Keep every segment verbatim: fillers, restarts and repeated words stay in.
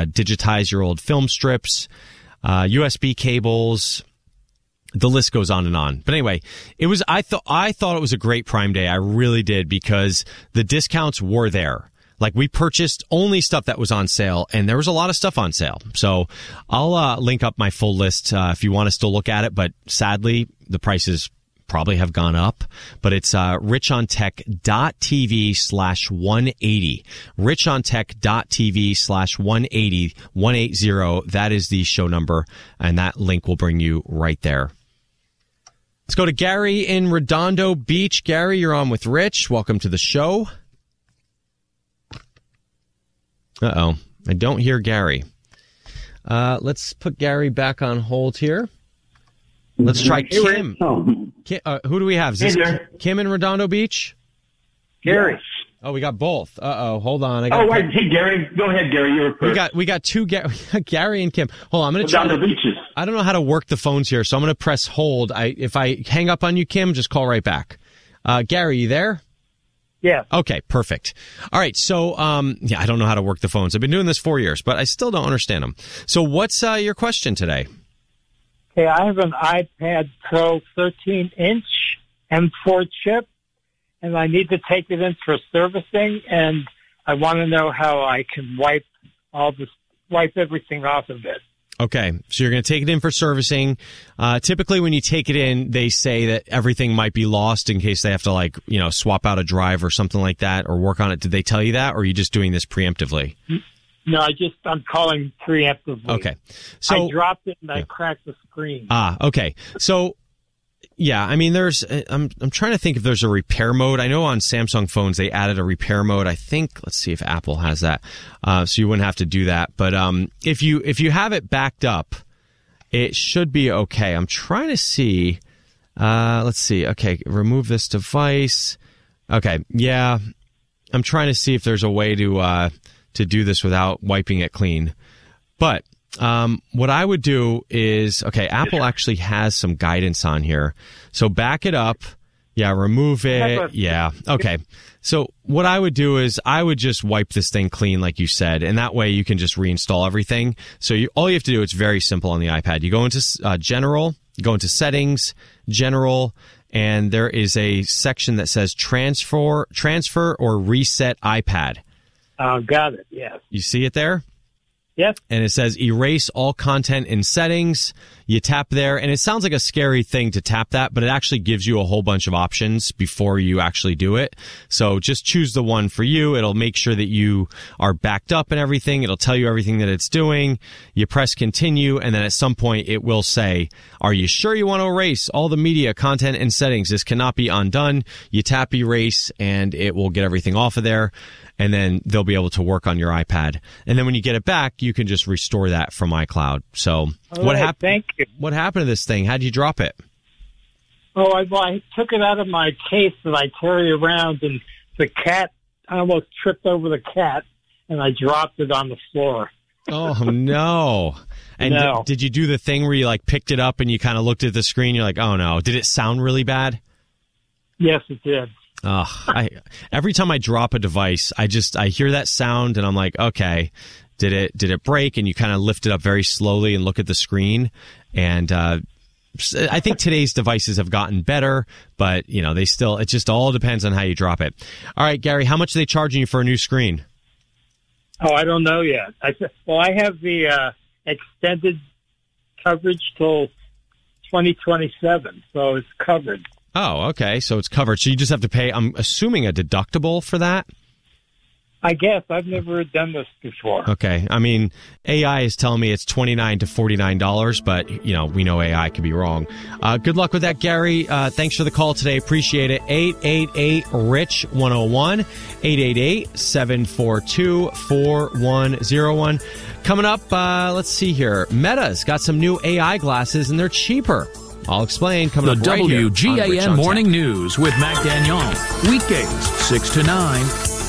uh, digitize your old film strips, uh, U S B cables. The list goes on and on. But anyway, it was, I thought, I thought it was a great Prime Day. I really did, because the discounts were there. Like, we purchased only stuff that was on sale, and there was a lot of stuff on sale. So I'll uh, link up my full list uh, if you want to still look at it. But sadly, the prices probably have gone up. But it's uh, richontech.tv slash 180. richontech.tv slash 180, 180. That is the show number, and that link will bring you right there. Let's go to Gary in Redondo Beach. Gary, you're on with Rich. Welcome to the show. Uh-oh. I don't hear Gary. Uh, let's put Gary back on hold here. Let's try Kim. Kim uh, who do we have? Is this hey Kim in Redondo Beach? Gary. Oh, we got both. Uh-oh. Hold on. I got oh, wait. Hey, Gary. Go ahead, Gary. You're first. We got, we got two Gary, Gary and Kim. Hold on. I'm going to try. Redondo Beaches. I don't know how to work the phones here, so I'm going to press hold. I If I hang up on you, Kim, just call right back. Uh, Gary, you there? Yeah. Okay, perfect. All right, so, um, yeah, I don't know how to work the phones. I've been doing this four years, but I still don't understand them. So what's uh, your question today? Okay, I have an iPad Pro thirteen inch M four chip, and I need to take it in for servicing, and I want to know how I can wipe all this, wipe everything off of it. Okay, so you're going to take it in for servicing. Uh, typically, when you take it in, they say that everything might be lost in case they have to, like, you know, swap out a drive or something like that, or work on it. Did they tell you that, or are you just doing this preemptively? No, I just, I'm calling preemptively. Okay. So I dropped it and I yeah. cracked the screen. Ah, okay. So, yeah, I mean, there's, I'm, I'm trying to think if there's a repair mode. I know on Samsung phones, they added a repair mode. I think, let's see if Apple has that. Uh, so you wouldn't have to do that. But, um, if you, if you have it backed up, it should be okay. I'm trying to see, uh, let's see. Okay. Remove this device. Okay. Yeah. I'm trying to see if there's a way to, uh, to do this without wiping it clean. But, Um, what I would do is, okay, Apple actually has some guidance on here. So back it up. Yeah, remove it. Yeah. Okay. So what I would do is I would just wipe this thing clean, like you said, and that way you can just reinstall everything. So you, all you have to do, it's very simple on the iPad. You go into uh, General, you go into Settings, General, and there is a section that says Transfer, Transfer or Reset iPad. Oh, got it. Yes. You see it there? Yep. And it says erase all content in settings. You tap there, and it sounds like a scary thing to tap that, but it actually gives you a whole bunch of options before you actually do it. So just choose the one for you. It'll make sure that you are backed up and everything. It'll tell you everything that it's doing. You press continue, and then at some point it will say, are you sure you want to erase all the media, content, and settings? This cannot be undone. You tap erase, and it will get everything off of there. And then they'll be able to work on your iPad. And then when you get it back, you can just restore that from iCloud. So All what right, happened? Thank you. What happened to this thing? How did you drop it? Oh, I, well, I took it out of my case and I carry around, and the cat, I almost tripped over the cat, and I dropped it on the floor. Oh, no. And no. d- did you do the thing where you, like, picked it up and you kind of looked at the screen? You're like, oh, no. Did it sound really bad? Yes, it did. Oh, I, every time I drop a device, I just, I hear that sound and I'm like, okay, did it, did it break? And you kind of lift it up very slowly and look at the screen. And, uh, I think today's devices have gotten better, but you know, they still, it just all depends on how you drop it. All right, Gary, how much are they charging you for a new screen? Oh, I don't know yet. I well, I have the, uh, extended coverage till twenty twenty-seven, so it's covered. Oh, okay. So it's covered. So you just have to pay, I'm assuming, a deductible for that? I guess. I've never done this before. Okay. I mean, A I is telling me it's twenty-nine to forty-nine dollars, but, you know, we know A I could be wrong. Uh, good luck with that, Gary. Uh, thanks for the call today. Appreciate it. eight eight eight, R I C H, one oh one, eight eight eight, seven four two, four one zero one. Coming up, uh, let's see here. Meta's got some new A I glasses, and they're cheaper. I'll explain coming the up right here. W G A N Morning News with Mac Gagnon. Weekdays, six to nine.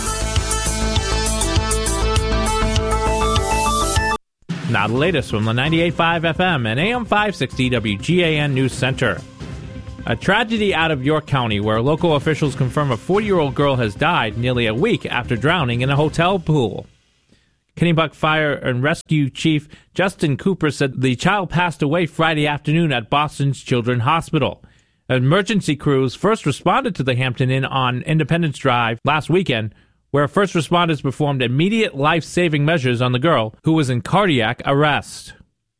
Now the latest from the ninety-eight point five F M and A M five sixty W G A N News Center. A tragedy out of York County where local officials confirm a forty-year-old girl has died nearly a week after drowning in a hotel pool. Kennebuck Fire and Rescue Chief Justin Cooper said the child passed away Friday afternoon at Boston's Children's Hospital. Emergency crews first responded to the Hampton Inn on Independence Drive last weekend, where first responders performed immediate life-saving measures on the girl, who was in cardiac arrest.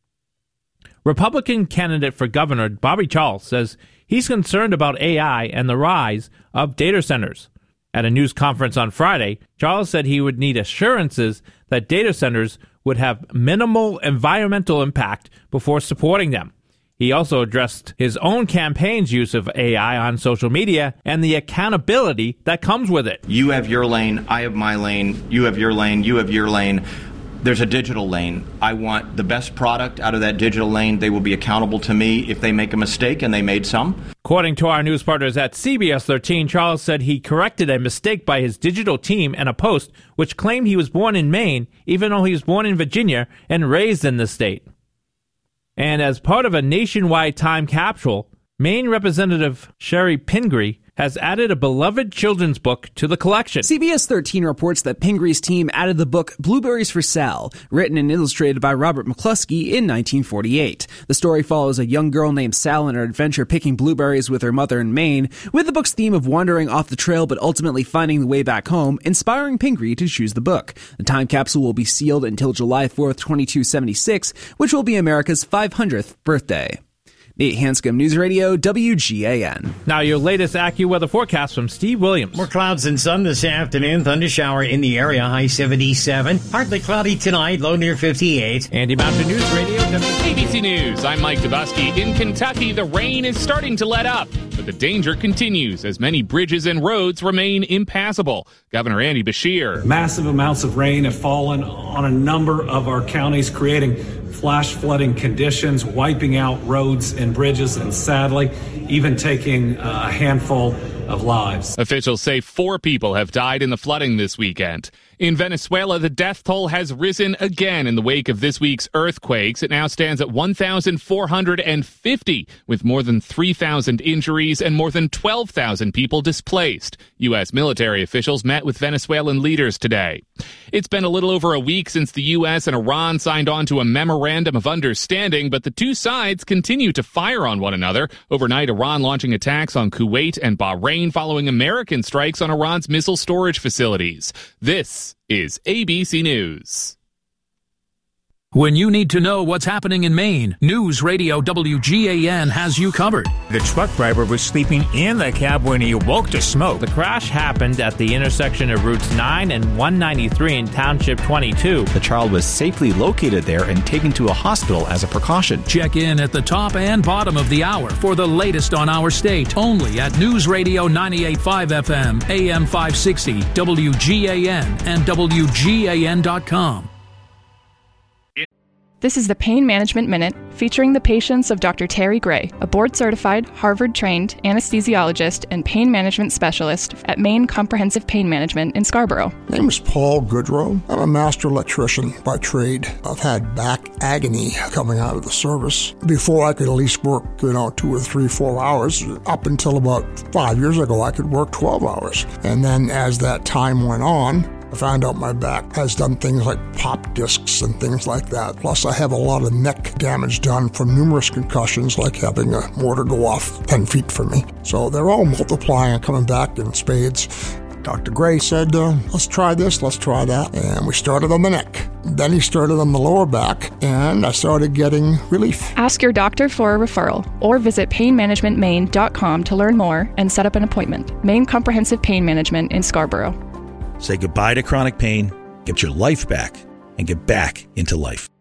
Republican candidate for governor Bobby Charles says he's concerned about A I and the rise of data centers. At a news conference on Friday, Charles said he would need assurances that data centers would have minimal environmental impact before supporting them. He also addressed his own campaign's use of A I on social media and the accountability that comes with it. You have your lane, I have my lane, you have your lane, you have your lane. There's a digital lane. I want the best product out of that digital lane. They will be accountable to me if they make a mistake, and they made some. According to our news partners at C B S thirteen, Charles said he corrected a mistake by his digital team in a post which claimed he was born in Maine, even though he was born in Virginia and raised in the state. And as part of a nationwide time capsule, Maine Representative Sherry Pingree has added a beloved children's book to the collection. C B S thirteen reports that Pingree's team added the book Blueberries for Sal, written and illustrated by Robert McCluskey in nineteen forty-eight. The story follows a young girl named Sal in her adventure picking blueberries with her mother in Maine, with the book's theme of wandering off the trail but ultimately finding the way back home, inspiring Pingree to choose the book. The time capsule will be sealed until July fourth, twenty-two seventy-six, which will be America's five hundredth birthday. Nate Hanscom, News Radio, W G A N. Now your latest AccuWeather forecast from Steve Williams. More clouds and sun this afternoon. Thunder shower in the area, high seventy-seven. Partly cloudy tonight, low near fifty-eight. Andy Mountain News Radio. A B C News, I'm Mike Dubusky. In Kentucky, the rain is starting to let up, but the danger continues as many bridges and roads remain impassable. Governor Andy Beshear. Massive amounts of rain have fallen on a number of our counties, creating flash flooding conditions, wiping out roads and bridges, and sadly, even taking a handful of lives. Officials say four people have died in the flooding this weekend. In Venezuela, the death toll has risen again in the wake of this week's earthquakes. It now stands at one thousand four hundred fifty, with more than three thousand injuries and more than twelve thousand people displaced. U S military officials met with Venezuelan leaders today. It's been a little over a week since the U S and Iran signed on to a memorandum of understanding, but the two sides continue to fire on one another. Overnight, Iran launching attacks on Kuwait and Bahrain following American strikes on Iran's missile storage facilities. This is A B C News. When you need to know what's happening in Maine, News Radio W G A N has you covered. The truck driver was sleeping in the cab when he awoke to smoke. The crash happened at the intersection of Routes nine and one ninety-three in Township twenty-two. The child was safely located there and taken to a hospital as a precaution. Check in at the top and bottom of the hour for the latest on our state. Only at News Radio ninety-eight point five F M, A M five sixty, W G A N, and W G A N dot com. This is the Pain Management Minute, featuring the patients of Doctor Terry Gray, a board-certified, Harvard-trained anesthesiologist and pain management specialist at Maine Comprehensive Pain Management in Scarborough. My name is Paul Goodrow. I'm a master electrician by trade. I've had back agony coming out of the service. Before I could at least work, you know, two or three, four hours. Up until about five years ago, I could work twelve hours. And then as that time went on, I found out my back has done things like pop discs and things like that. Plus, I have a lot of neck damage done from numerous concussions, like having a mortar go off ten feet from me. So they're all multiplying and coming back in spades. Doctor Gray said, uh, let's try this, let's try that. And we started on the neck. Then he started on the lower back, and I started getting relief. Ask your doctor for a referral or visit pain management maine dot com to learn more and set up an appointment. Maine Comprehensive Pain Management in Scarborough. Say goodbye to chronic pain, get your life back, and get back into life.